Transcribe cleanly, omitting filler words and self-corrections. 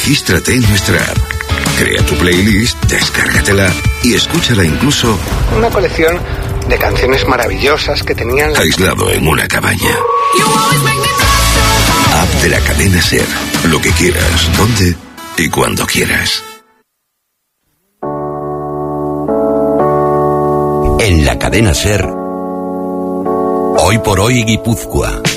Regístrate en nuestra app. Crea tu playlist, descárgatela y escúchala incluso... Una colección de canciones maravillosas que tenían... aislado en una cabaña. App de la cadena SER. Lo que quieras, donde y cuando quieras. En la cadena SER, Hoy por Hoy Guipúzcoa.